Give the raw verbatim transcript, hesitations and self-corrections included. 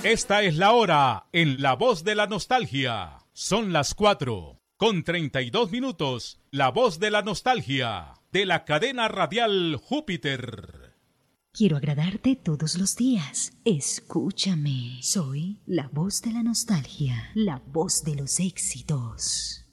Esta es la hora en La Voz de la Nostalgia. Son las cuatro con treinta y dos minutos. La Voz de la Nostalgia de la cadena radial Júpiter. Quiero agradarte todos los días. Escúchame. Soy la voz de la nostalgia, la voz de los éxitos.